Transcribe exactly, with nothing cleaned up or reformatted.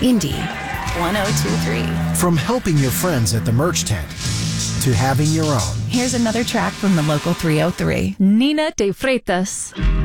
Indy one oh two three. From helping your friends at the merch tent to having your own. Here's another track from the local three oh three. Nina Te Freitas.